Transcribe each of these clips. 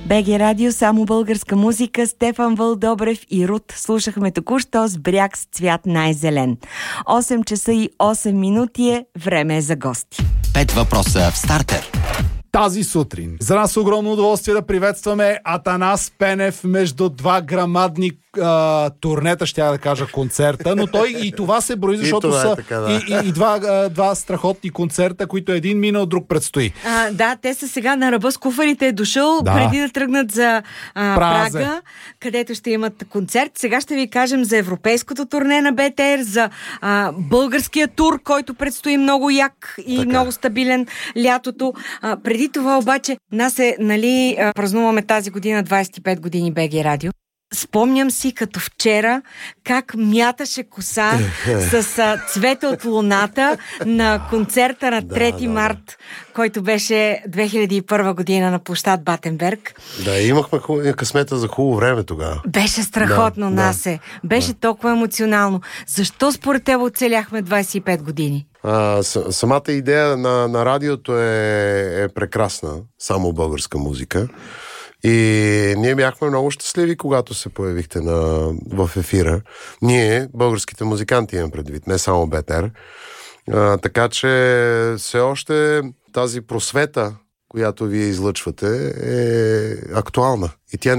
БГ Радио, само българска музика. Стефан Вълдобрев и Рут слушахме току-що с бряг с цвят най-зелен. 8 часа и 8 минути е, време е за гости. 5 въпроса в стартер. Тази сутрин за нас огромно удоволствие да приветстваме Атанас Пенев между два грамадни турнета, ще да кажа концерта, но той и това се брои, защото са така, да. и два страхотни концерта, които един минал, друг предстои. Да, те са сега на ръба с куфарите е дошъл, преди да тръгнат за Прага, където ще имат концерт. Сега ще ви кажем за европейското турне на БТР, за българския тур, който предстои много як и много стабилен лятото. Преди това обаче нас празнуваме тази година 25 години БГ Радио. Спомням си като вчера как мяташе коса с цвете от луната на концерта на 3 март, който беше 2001 година на площад Батенберг. Да, имахме късмета за хубаво време тогава. Беше страхотно, Насе. Беше толкова емоционално. Защо според теб оцеляхме 25 години? Самата идея на радиото е прекрасна, само българска музика. И ние бяхме много щастливи, когато се появихте в ефира. Ние, българските музиканти, имам предвид, не само БТР. Така че все още тази просвета, която вие излъчвате, е актуална. И тя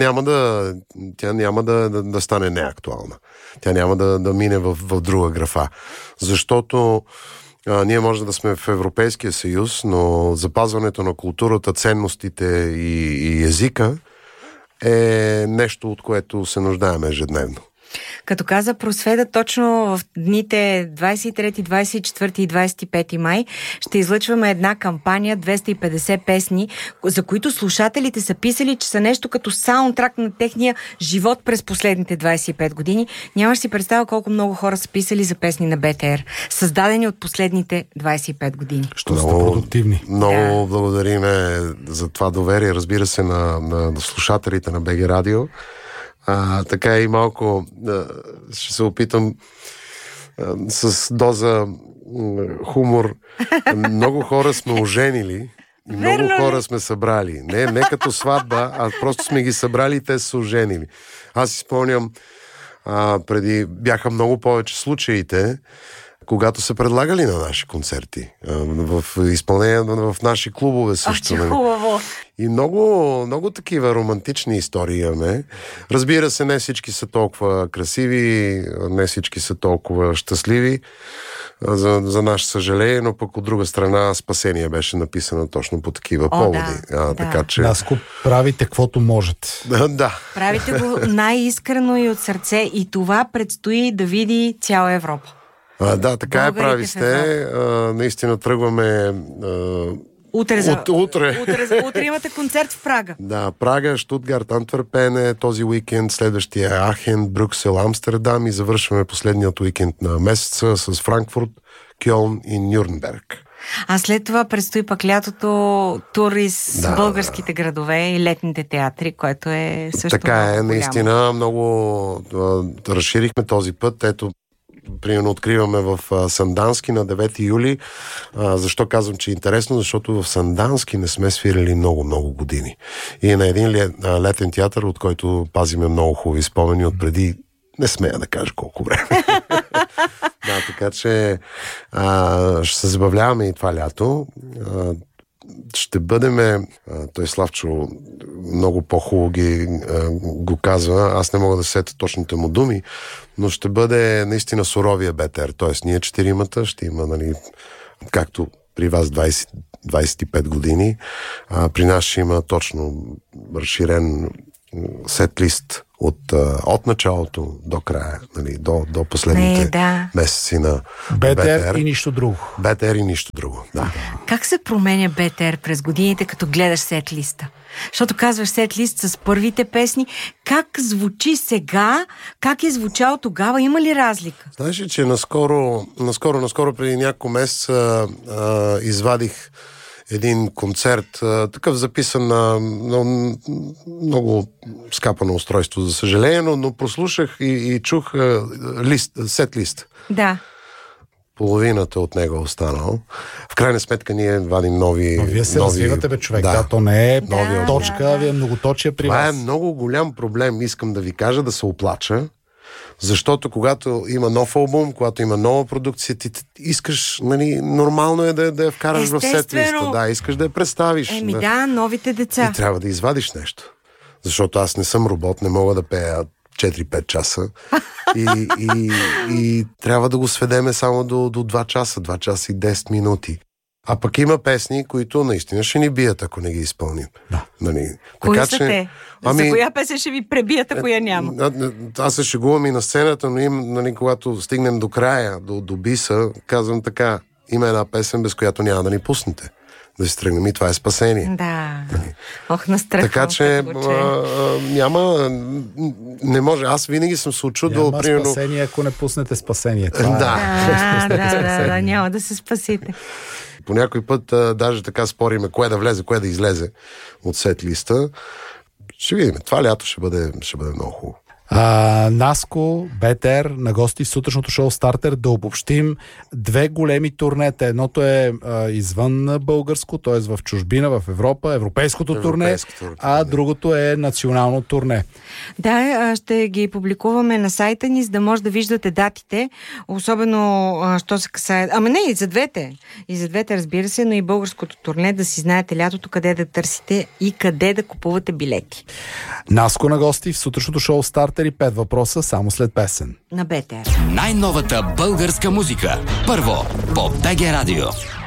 няма да стане неактуална. Тя няма да мине в друга графа. Защото ние може да сме в Европейския съюз, но запазването на културата, ценностите и езика е нещо, от което се нуждаем ежедневно. Като каза просвета, точно в дните 23, 24 и 25 май ще излъчваме една кампания 250 песни, за които слушателите са писали, че са нещо като саундтрак на техния живот през последните 25 години. Нямаш си представа колко много хора са писали за песни на БТР, създадени от последните 25 години. Що сте продуктивни. Много благодариме за това доверие, разбира се, на слушателите на БГ Радио. Така и малко ще се опитам с доза хумор. Много хора сме оженили и много хора сме събрали. Не като сватба, а просто сме ги събрали и те са оженили. Аз си спомням, преди бяха много повече случаите, когато са предлагали на наши концерти. В изпълнение в наши клубове също. Хубаво! И много, много такива романтични истории имаме. Разбира се, не всички са толкова красиви, не всички са толкова щастливи, за наше съжаление, но пък от друга страна Спасение беше написана точно по такива поводи. Така че... Наско, правите каквото можете. Да. Правите го най-искрено и от сърце и това предстои да види цяла Европа. Да, така е, прави сте. Наистина тръгваме... Утре имате концерт в Прага. Да, Прага, Штутгарт, Антверпене, този уикенд, следващия Ахен, Брюксел, Амстердам и завършваме последният уикенд на месеца с Франкфурт, Кьолн и Нюрнберг. А след това предстои пък лятото тур из българските градове и летните театри, което е също така много голямо. Наистина много разширихме този път. Ето, примерно откриваме в Сандански на 9 юли. Защо казвам, че е интересно? Защото в Сандански не сме свирили много години. И на един летен театър, от който пазиме много хубави спомени от преди, не смея да кажа колко време. Да, така че ще се забавляваме и това лято. Ще бъдем, той Славчо много по-хубаво го казва, аз не мога да сета точните му думи, но ще бъде наистина суровия БТР, т.е. ние 4-мата ще има, както при вас 25 години, при нас ще има точно разширен сет-лист от началото до края, до последните месеци на БТР и нищо друго. БТР и нищо друго, да. Как се променя БТР през годините, като гледаш сет-листа? Защото казваш сет-лист с първите песни. Как звучи сега? Как е звучало тогава? Има ли разлика? Знаеш ли, че наскоро преди няколко месеца извадих един концерт, такъв записан на много скапано устройство, за съжаление, но прослушах и чух сет-лист. Да. половината от него е останал. В крайна сметка ние вадим нови... Но вие се развивате, бе, човек. Да, то не е точка, вие многоточие при вас. Това е много голям проблем, искам да ви кажа, да се оплача. Защото когато има нов албум, когато има нова продукция, ти искаш, нали, нормално е да я вкараш в сет-листа. Да, искаш да я представиш. Новите деца. И трябва да извадиш нещо. Защото аз не съм робот, не мога да пея 4-5 часа. И трябва да го сведеме само до 2 часа, 2 часа и 10 минути. А пък има песни, които наистина ще ни бият, ако не ги изпълним. Да. Нали? Кои са те? За коя песен ще ви пребият, ако я няма? Аз се шегувам и на сцената, но нали, когато стигнем до края, до биса, казвам така, има една песен, без която няма да ни пуснете. Да си тръгнем и това е спасение. Да. Настрахвам. Така че няма... Не може. Аз винаги съм се очудвал. Няма спасение, ако не пуснете спасение. Да, няма да се спасите. По някой път даже така спориме кое да влезе, кое да излезе от сет-листа. Ще видим. Това лято ще бъде много хубаво. Наско, БТР на гости в сутрешното шоу Стартер. Да обобщим 2 големи турнета. Едното е извън българско, т.е. в чужбина, в Европа, европейското турне, а другото е национално турне. Да, ще ги публикуваме на сайта ни, за да може да виждате датите, особено що се касае... и за двете. И за двете, разбира се, но и българското турне, да си знаете лятото къде да търсите и къде да купувате билети. Наско на гости в сутрешното шоу Стартер и 5 въпроса само след песен. На БТР. Най-новата българска музика. Първо по БГ Радио.